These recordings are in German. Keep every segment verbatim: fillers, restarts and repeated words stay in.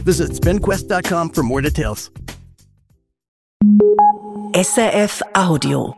Visit spin quest dot com for more details. S R F Audio.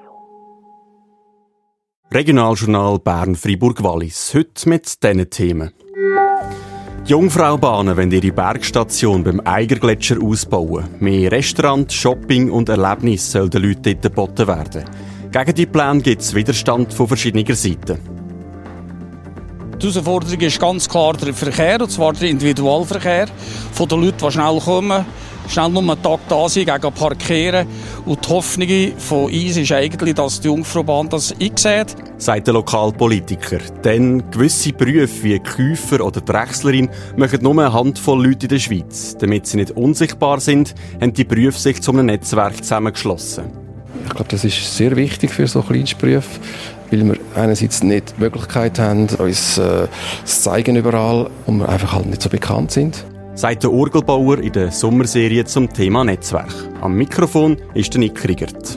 Regionaljournal Bern-Fribourg-Wallis. Heute mit diesen Themen. Jungfraubahnen wollen ihre Bergstation beim Eigergletscher ausbauen. Mehr Restaurant, Shopping und Erlebnisse sollen den Leuten dort geboten werden. Gegen die Pläne gibt es Widerstand von verschiedener Seiten. Die Herausforderung ist ganz klar der Verkehr, und zwar der Individualverkehr von den Leuten, die schnell kommen, schnell nur einen Tag da sind, gegen Parkieren. Und die Hoffnung von uns ist eigentlich, dass die Jungfraubahn das einsieht. Sagt der Lokalpolitiker. Denn gewisse Berufe wie Käufer oder Drechslerin machen nur eine Handvoll Leute in der Schweiz. Damit sie nicht unsichtbar sind, haben die Berufe sich zu einem Netzwerk zusammengeschlossen. Ich glaube, das ist sehr wichtig für so Kleinstberufe, weil wir einerseits nicht die Möglichkeit haben, uns äh, zu zeigen überall und wir einfach halt nicht so bekannt sind. Sagt der Orgelbauer in der Sommerserie zum Thema Netzwerk. Am Mikrofon ist der Nick Riegert.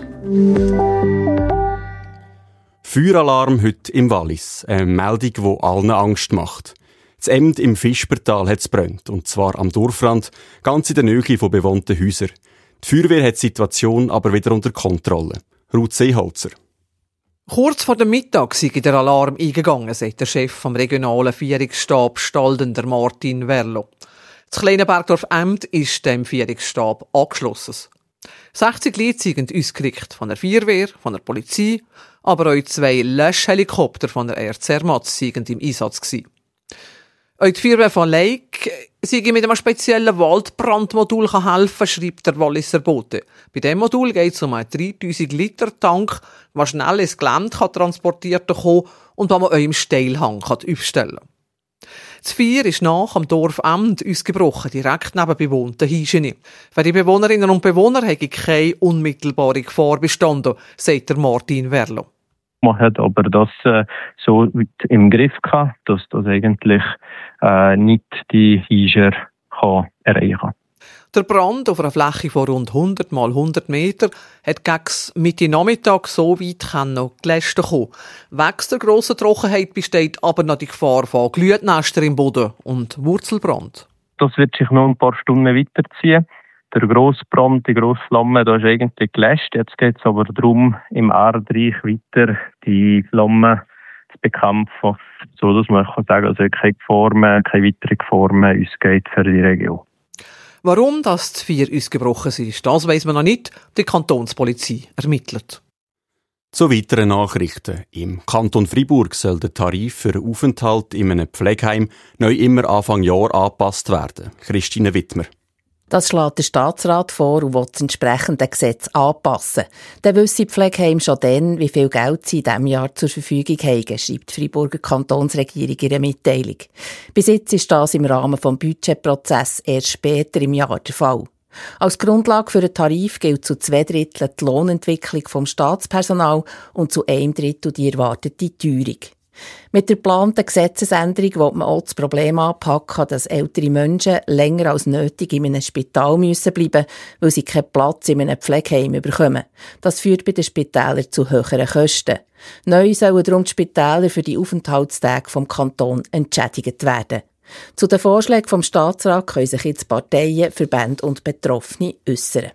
Feueralarm heute im Wallis. Eine Meldung, die allen Angst macht. Das Emd im Fischbertal hat es brennt, und zwar am Dorfrand, ganz in der Nähe von bewohnten Häusern. Die Feuerwehr hat die Situation aber wieder unter Kontrolle. Ruth Seeholzer. Kurz vor dem Mittag sei der Alarm eingegangen, sagt der Chef vom regionalen Vierungsstab Stalden, der Martin Verlo. Das kleine Bergdorf Emd ist dem Vierungsstab angeschlossen. sechzig Leute sind ausgerückt von der Feuerwehr, von der Polizei, aber auch zwei Löschhelikopter von der R C Matz sind im Einsatz gewesen. Auch die Feuerwehr von Lake sei mit einem speziellen Waldbrandmodul helfen, schreibt der Walliser Bote. Bei diesem Modul geht es um einen dreitausend Liter Tank, der schnell ins Gelände transportiert kann und den man auch im Steilhang aufstellen kann. Das Feuer ist nach am Dorf Emd ausgebrochen, direkt neben bewohnten Häuschen. Für die Bewohnerinnen und Bewohner hätte keine unmittelbare Gefahr bestanden, sagt der Martin Verlo. Man hat aber das äh, so im Griff gehabt, dass das eigentlich äh, nicht die Häuser kann erreichen kann. Der Brand auf einer Fläche von rund hundert mal hundert Meter hat gegen Mitte Nachmittag so weit gelöscht kommen. Wegen der grossen Trockenheit besteht aber noch die Gefahr von Glühnestern im Boden und Wurzelbrand. Das wird sich noch ein paar Stunden weiterziehen. Der grosse Brand, die grosse Flamme, da ist eigentlich gelöscht. Jetzt geht es aber darum, im Erdreich weiter die Flamme zu bekämpfen, so dass man kann sagen, also keine Gefahr mehr, keine weitere Gefahr mehr ausgeht für die Region. Warum das Feuer ausgebrochen ist, das weiss man noch nicht. Die Kantonspolizei ermittelt. Zu weiteren Nachrichten. Im Kanton Fribourg soll der Tarif für einen Aufenthalt in einem Pflegeheim neu immer Anfang Jahr angepasst werden. Christine Wittmer. Das schlägt der Staatsrat vor und will das entsprechende Gesetz anpassen. Dann wissen die Pflegeheime schon dann, wie viel Geld sie in diesem Jahr zur Verfügung haben, schreibt die Freiburger Kantonsregierung in einer Mitteilung. Bis jetzt ist das im Rahmen des Budgetprozesses erst später im Jahr der Fall. Als Grundlage für den Tarif gilt zu zwei Dritteln die Lohnentwicklung vom Staatspersonal und zu einem Drittel die erwartete Teuerung. Mit der geplanten Gesetzesänderung will man auch das Problem anpacken, dass ältere Menschen länger als nötig in einem Spital müssen bleiben, weil sie keinen Platz in einem Pflegeheim bekommen. Das führt bei den Spitälern zu höheren Kosten. Neu sollen darum die Spitäler für die Aufenthaltstage vom Kanton entschädigt werden. Zu den Vorschlägen vom Staatsrat können sich jetzt Parteien, Verbände und Betroffene äußern.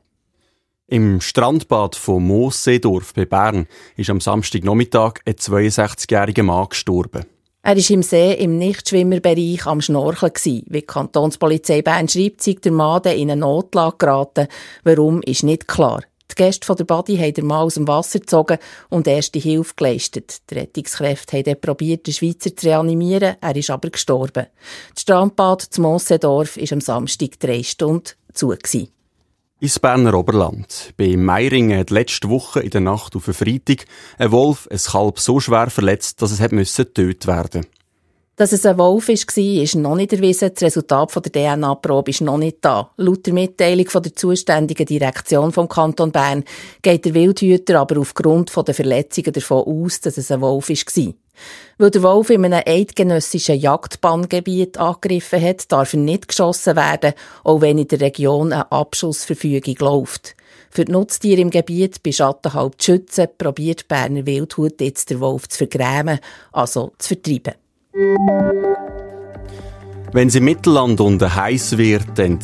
Im Strandbad von Moosseedorf bei Bern ist am Samstagnachmittag ein zweiundsechzigjähriger Mann gestorben. Er war im See im Nichtschwimmerbereich am Schnorcheln. Wie die Kantonspolizei Bern schreibt, sei der Mann in eine Notlage geraten. Warum, ist nicht klar. Die Gäste von der Badi haben den Mann aus dem Wasser gezogen und erste Hilfe geleistet. Die Rettungskräfte haben dann probiert, den Schweizer zu reanimieren, er ist aber gestorben. Das Strandbad zu Moosseedorf war am Samstag drei Stunden zu gewesen. Ins Berner Oberland. Bei Meiringen hat letzte Woche in der Nacht auf den Freitag ein Wolf ein Kalb so schwer verletzt, dass es getötet werden musste. Dass es ein Wolf war, ist noch nicht erwiesen. Das Resultat der D N A-Probe ist noch nicht da. Laut der Mitteilung von der zuständigen Direktion vom Kanton Bern geht der Wildhüter aber aufgrund der Verletzungen davon aus, dass es ein Wolf war. Weil der Wolf in einem eidgenössischen Jagdbanngebiet angegriffen hat, darf er nicht geschossen werden, auch wenn in der Region eine Abschussverfügung läuft. Für die Nutztiere im Gebiet bei Schattenhalb zu schützen, probiert die Berner Wildhut jetzt den Wolf zu vergrämen, also zu vertreiben. Wenn es im Mittelland unten heiß wird, dann